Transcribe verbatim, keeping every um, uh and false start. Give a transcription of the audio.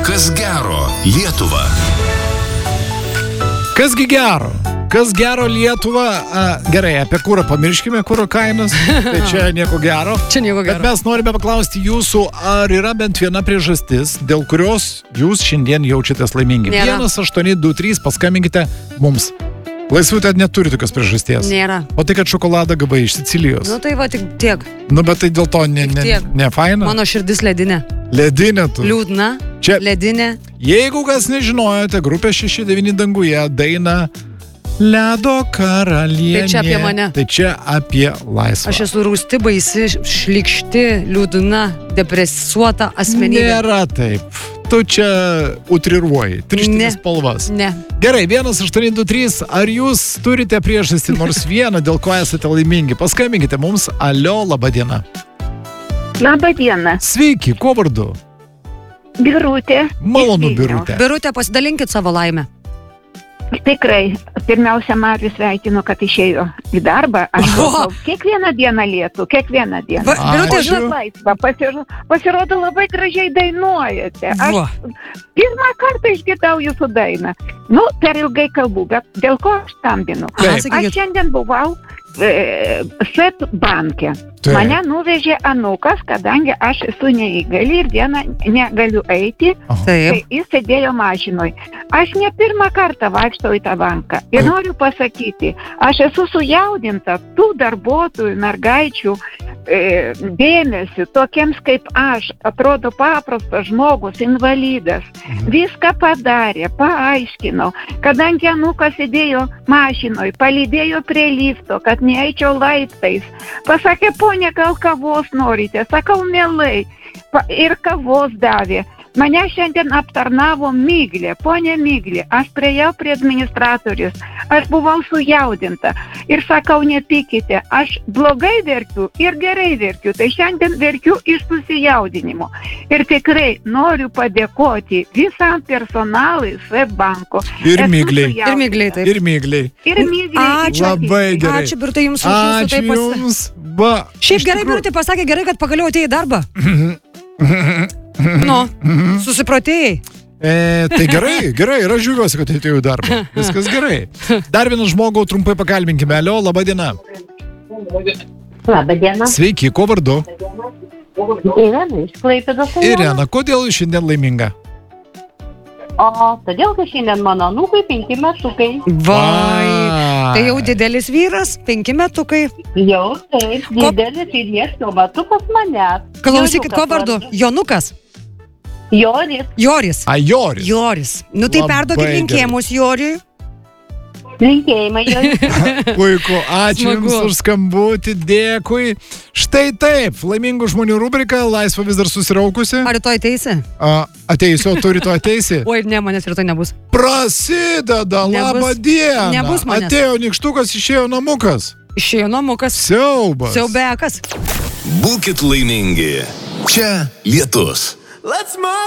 Kas gero Lietuva? Kasgi gero? Kas gero Lietuva? A, gerai, apie kūrą pamirškime, kūro kainas. Tai čia nieko gero. Čia nieko gero. Bet mes norime paklausti jūsų, ar yra bent viena priežastis, dėl kurios jūs šiandien jaučiatės laimingi. Nėra. vienas aštuoni du trys, paskambinkite mums. Laisvų ten neturi tokios priežasties. Nėra. O tai, kad šokoladą gavai iš Sicilijos. Nu tai va, tik tiek. Nu, bet tai dėl to ne, Tik ne, tiek. ne faina. Mano širdis ledinė. Ledinė tu. Liūdna, Čia- ledinė. Jeigu kas nežinojote, grupė šeši devyni danguje daina Ledo karalienė. Tai čia apie mane. Tai čia apie laisvą. Aš esu rūsti, baisi, šlikšti, liūdna, depresuota asmenybė. Nėra taip. Tu čia utriruoji. Trištinis Ne. spalvas. Ne. Gerai, vienas aštuoni du trys. Ar jūs turite priežastį nors vieną, dėl ko esate laimingi? Paskambinkite mums. Alio, laba diena. Labą dieną, Sveiki, kuo vardu? Birutė. Malonu, iš Vilniaus. Birutė. Birutė, pasidalinkit savo laimę. Tikrai, pirmiausia, Marius sveikinu, kad išėjo į darbą. Aš O! klausau kiekvieną dieną lietų, kiekvieną dieną. Va, Ačiū. Birutė, Žinot, žinot, laisva, pasirodo, pasirodo labai gražiai dainuojate. Aš va. pirmą kartą išgirdau jūsų dainą. Nu, per ilgai kalbu, bet dėl ko aš skambinu? Aha, Taip. Aš sakykit. šiandien buvau e, Set banke. Taip. Mane nuvežė anūkas, kadangi aš esu neįgali ir dieną negaliu eiti. Aha. Tai Taip. jis sėdėjo mašinoj. Aš ne pirmą kartą vaikštau į tą banką. Ir Taip. noriu pasakyti, aš esu sujaudinta tų darbuotojų, mergaičių e, dėmesį, tokiems kaip aš, atrodo paprastas žmogus, invalidas. Viską padarė, paaiškino, kadangi anūkas sėdėjo mašinoj, palydėjo prie lifto, kad neeičiau laiptais. Pasakė, ponė, gal kavos norite? Sakau, mielai. Pa, ir kavos davė. Mane šiandien aptarnavo Miglė, ponė Miglė. Aš priejau prie administratorius. Aš buvau sujaudinta. Ir sakau, nepykite, aš blogai verkiu ir gerai verkiu. Tai šiandien verkiu iš susijaudinimo. Ir tikrai noriu padėkoti visam personalui Swedbanko. Ir Esu Miglei. sujaudinta. Ir Miglei, taip. Ir Migliai. Ir Miglei. Ačiū. Labai gerai. Ačiū, Birutė, jums už jūsų Ačiū taip pas... jums. Va, Šiaip iš gerai, tikrųjų- Birutė pasakė, gerai, kad pagaliau atėjai į darbą. Nu, susiprotėjai. E, tai gerai, gerai, ir aš žiūriuosi, kad atėjau į darbą. Viskas gerai. Dar vieną žmogų trumpai pakalbinkime. Alio, laba diena. Labą dieną. Sveiki, kuo vardu? Irena iš Klaipėdos. rajono. Irena, kodėl jūs šiandien laiminga? O todėl, kad šiandien mano anūkai penki metukai. Vai. Va. Tai jau didelis vyras, penki metukai. Jau taip, Ko- didelis ir jie šiuo metu pas manęs. Klausykit, ko Jonukas vardu? Jonukas. Joris. Joris. A, Joris. Joris. Nu tai Labai perduokit gerai. linkėjimus Joriui. Linkėjimai Joris. Puiku, ačiū Smagu. Jums už skambutį, dėkui. Štai taip, laimingų žmonių rubrika, laisva vis dar susiraukusi. Ar rytoj ateisi? A, ateisiu, o tu rytoj ateisi. Oi, ne, manęs rytoj nebus. Prasideda, Nebus. labą dieną. Nebus manęs. Atėjo nykštukas, išėjo namukas. Išėjo namukas. Siaubas. Siaubekas. Būkit laimingi. Čia Lietus. Let's move!